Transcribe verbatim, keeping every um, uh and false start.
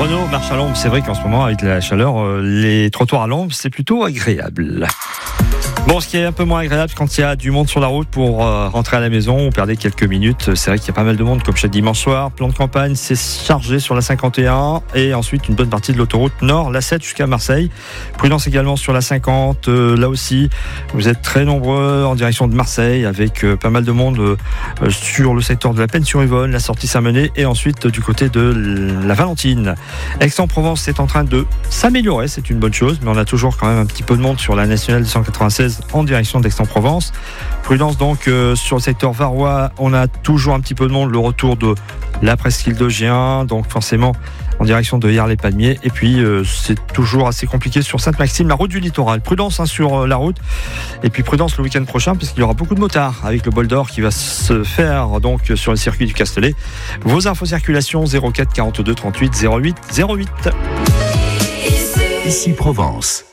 Renaud marche à l'ombre. C'est vrai qu'en ce moment, avec la chaleur, les trottoirs à l'ombre, c'est plutôt agréable. Bon, ce qui est un peu moins agréable quand il y a du monde sur la route pour euh, rentrer à la maison, on perdait quelques minutes. C'est vrai qu'il y a pas mal de monde comme chaque dimanche soir. Plan de campagne, c'est chargé sur la cinquante et un et ensuite une bonne partie de l'autoroute nord, la sept jusqu'à Marseille. Prudence également sur la cinquante, euh, là aussi, vous êtes très nombreux en direction de Marseille avec euh, pas mal de monde euh, sur le secteur de la Penne-sur-Yvonne, la sortie Saint-Menet et ensuite euh, du côté de la Valentine. Aix-en-Provence est en train de s'améliorer, c'est une bonne chose, mais on a toujours quand même un petit peu de monde sur la nationale deux cent quatre-vingt-seize en direction d'Aix-en-Provence. Prudence donc euh, sur le secteur varois, on a toujours un petit peu de monde, le retour de la presqu'île de Gien, donc forcément en direction de Hyères-les-Palmiers. Et puis euh, c'est toujours assez compliqué sur Sainte-Maxime, la route du littoral. Prudence hein, sur euh, la route. Et puis prudence le week-end prochain, puisqu'il y aura beaucoup de motards avec le bol d'or qui va se faire donc sur le circuit du Castellet. Vos infos circulation zéro quatre quarante-deux trente-huit zéro huit zéro huit. Ici Provence.